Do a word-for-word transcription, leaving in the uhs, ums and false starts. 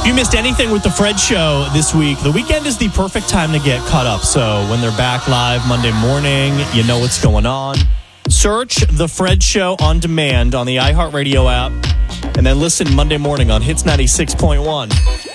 If you missed anything with the Fred Show this week, the weekend is the perfect time to get caught up. So when they're back live Monday morning, you know what's going on. Search the Fred Show on demand on the iHeartRadio app, and then listen Monday morning on Hits ninety-six point one.